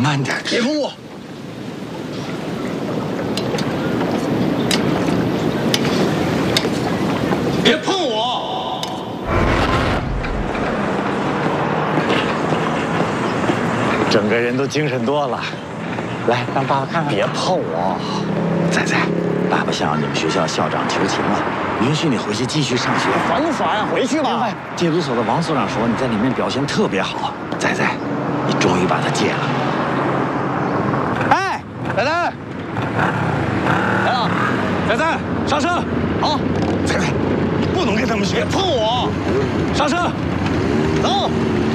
慢点， 别碰我！别碰我！ 整个人都精神多了。来，让爸爸看看。别碰我！仔仔，爸爸向你们学校校长求情了，允许你回去继续上学。 烦不烦呀？回去吧。 戒毒所的王所长说你在里面表现特别好，仔仔，你终于把它戒了。哎，仔仔，来了，仔仔，上车。好，仔仔，你不能跟他们学， 别碰我！ 上车，走。